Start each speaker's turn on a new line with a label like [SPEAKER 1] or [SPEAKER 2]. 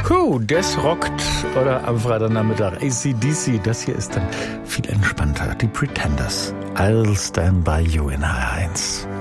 [SPEAKER 1] Das rockt. Oder am Freitagnachmittag AC/DC. Das hier ist dann viel entspannter. Die Pretenders. I'll stand by you in HR1.